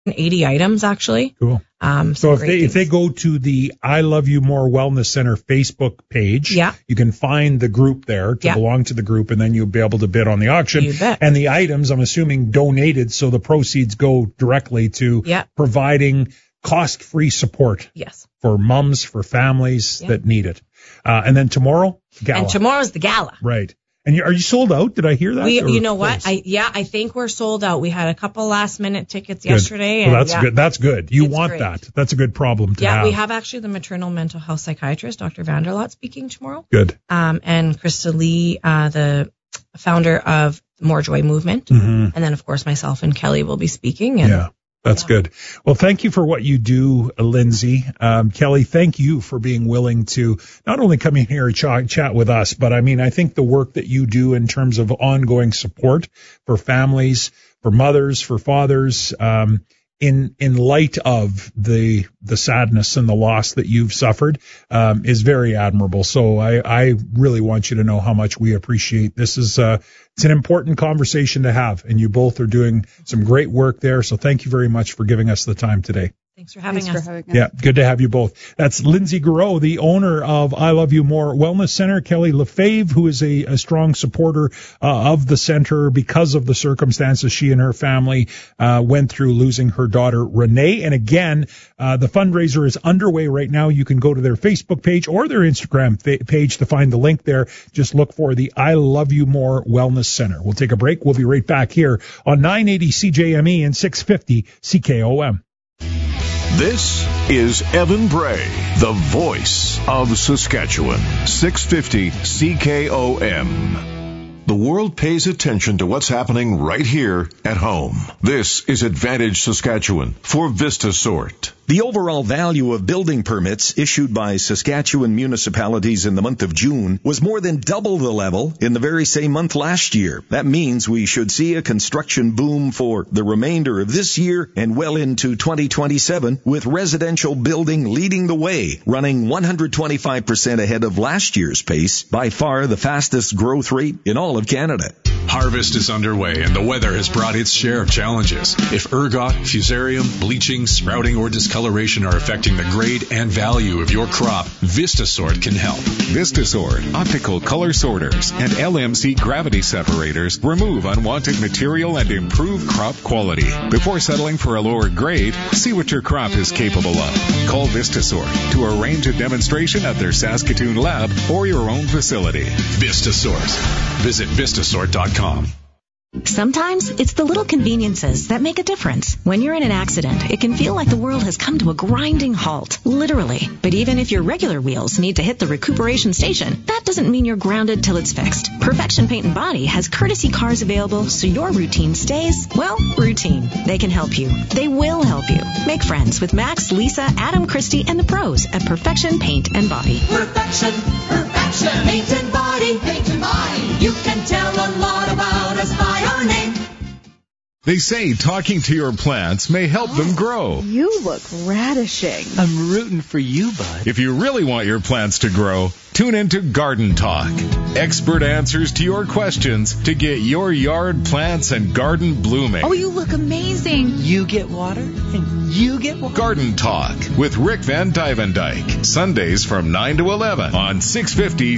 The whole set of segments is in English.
80 items, actually. Cool. So if they go to the I Love You More Wellness Center Facebook page, you can find the group there to belong to the group, and then you'll be able to bid on the auction. You bet. And the items, I'm assuming, donated, so the proceeds go directly to providing cost-free support for moms, for families that need it. And then tomorrow, gala. And tomorrow's the gala. Right. And are you sold out? Did I hear that? You know what? I think we're sold out. We had a couple last-minute tickets yesterday. Well, that's good. That's good. You want that. That's a good problem to have. Yeah, we have actually the maternal mental health psychiatrist, Dr. Vanderlot, speaking tomorrow. Good. And Krista Lee, the founder of More Joy Movement. And then, of course, myself and Kelly will be speaking. And that's good. Well, thank you for what you do, Lindsay. Kelly, thank you for being willing to not only come in here and chat with us, but I mean, I think the work that you do in terms of ongoing support for families, for mothers, for fathers, in light of the sadness and the loss that you've suffered, is very admirable. So I really want you to know how much we appreciate this. It's an important conversation to have, and you both are doing some great work there. So thank you very much for giving us the time today. Thanks for having us. Yeah, good to have you both. That's Lindsay Garreau, the owner of I Love You More Wellness Center. Kelly Lefebvre, who is a strong supporter of the center because of the circumstances she and her family went through losing her daughter, Renee. And again, the fundraiser is underway right now. You can go to their Facebook page or their Instagram page to find the link there. Just look for the I Love You More Wellness Center. We'll take a break. We'll be right back here on 980 CJME and 650 CKOM. This is Evan Bray, the voice of Saskatchewan. 650 CKOM. The world pays attention to what's happening right here at home. This is Advantage Saskatchewan for VistaSort. The overall value of building permits issued by Saskatchewan municipalities in the month of June was more than double the level in the very same month last year. That means we should see a construction boom for the remainder of this year and well into 2027, with residential building leading the way, running 125% ahead of last year's pace, by far the fastest growth rate in all of Canada. Harvest is underway and the weather has brought its share of challenges. If ergot, fusarium, bleaching, sprouting, or discoloration are affecting the grade and value of your crop, VistaSort can help. VistaSort optical color sorters and LMC gravity separators remove unwanted material and improve crop quality. Before settling for a lower grade, see what your crop is capable of. Call VistaSort to arrange a demonstration at their Saskatoon lab or your own facility. VistaSort. Visit Vistasort.com. Sometimes it's the little conveniences that make a difference. When you're in an accident, it can feel like the world has come to a grinding halt, literally. But even if your regular wheels need to hit the recuperation station, that doesn't mean you're grounded till it's fixed. Perfection Paint and Body has courtesy cars available so your routine stays, well, routine. They can help you. They will help you. Make friends with Max, Lisa, Adam, Christy, and the pros at Perfection Paint and Body. Perfection Paint and Body. You can tell a lot about us by our name. They say talking to your plants may help them grow. You look radishing. I'm rooting for you, bud. If you really want your plants to grow, tune into Garden Talk. Expert answers to your questions to get your yard plants and garden blooming. Oh, you look amazing. You get water and you get water. Garden Talk with Rick Van Dyvendyke. Sundays from 9 to 11 on 650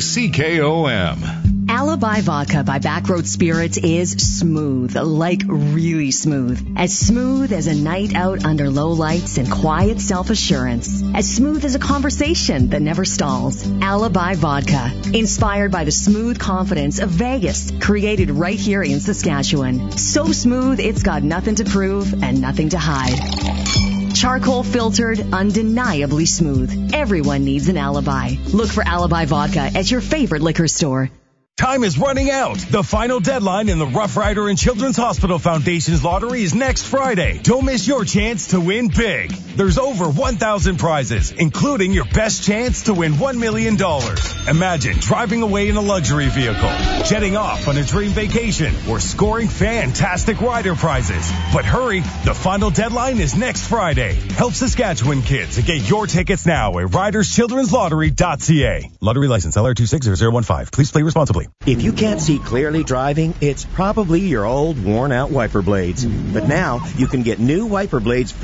CKOM. Alibi Vodka by Backroad Spirits is smooth, like really smooth. As smooth as a night out under low lights and quiet self-assurance. As smooth as a conversation that never stalls. Alibi Vodka, inspired by the smooth confidence of Vegas, created right here in Saskatchewan. So smooth, it's got nothing to prove and nothing to hide. Charcoal filtered, undeniably smooth. Everyone needs an alibi. Look for Alibi Vodka at your favorite liquor store. Time is running out. The final deadline in the Rough Rider and Children's Hospital Foundation's lottery is next Friday. Don't miss your chance to win big. There's over 1,000 prizes, including your best chance to win $1 million. Imagine driving away in a luxury vehicle, jetting off on a dream vacation, or scoring fantastic rider prizes. But hurry, the final deadline is next Friday. Help Saskatchewan kids and get your tickets now at riderschildrenslottery.ca. Lottery license LR260015. Please play responsibly. carefully. If you can't see clearly driving, it's probably your old worn-out wiper blades. But now you can get new wiper blades